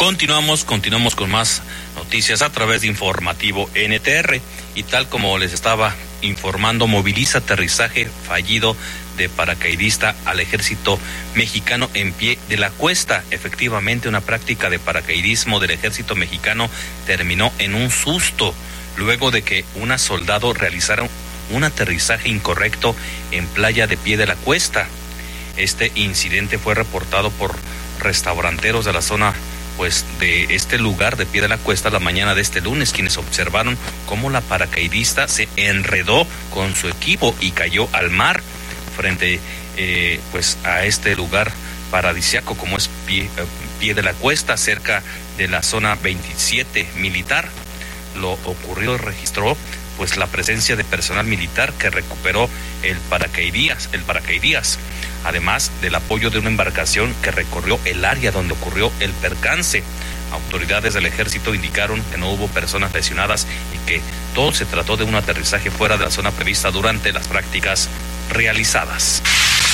Continuamos con más noticias a través de Informativo NTR, y tal como les estaba informando, moviliza aterrizaje fallido de paracaidista al ejército mexicano en pie de la cuesta. Efectivamente, una práctica de paracaidismo del ejército mexicano terminó en un susto luego de que una soldado realizara un aterrizaje incorrecto en playa de Pie de la Cuesta. Este incidente fue reportado por restauranteros de la zona de este lugar de Pie de la Cuesta la mañana de este lunes, quienes observaron cómo la paracaidista se enredó con su equipo y cayó al mar frente a este lugar paradisíaco como es Pie de la Cuesta, cerca de la zona 27 militar. Lo ocurrido registró la presencia de personal militar que recuperó el paracaidías, además del apoyo de una embarcación que recorrió el área donde ocurrió el percance. Autoridades del ejército indicaron que no hubo personas lesionadas y que todo se trató de un aterrizaje fuera de la zona prevista durante las prácticas realizadas.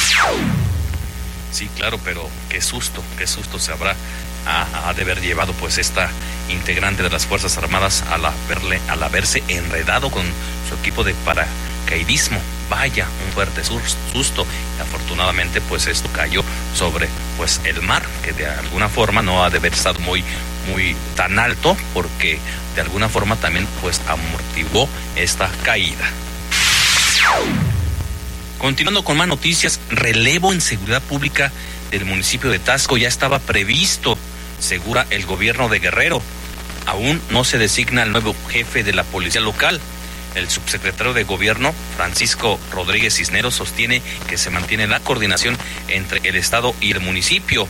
Sí, claro, pero qué susto se habrá de haber llevado esta integrante de las Fuerzas Armadas al haberse enredado con su equipo de paracaidismo. Vaya, un fuerte susto. Afortunadamente, esto cayó sobre el mar, que de alguna forma no ha de haber estado muy tan alto, porque de alguna forma también amortiguó esta caída. Continuando con más noticias, relevo en seguridad pública del municipio de Taxco ya estaba previsto, asegura el gobierno de Guerrero. Aún no se designa el nuevo jefe de la policía local. El subsecretario de Gobierno, Francisco Rodríguez Cisneros, sostiene que se mantiene la coordinación entre el Estado y el municipio.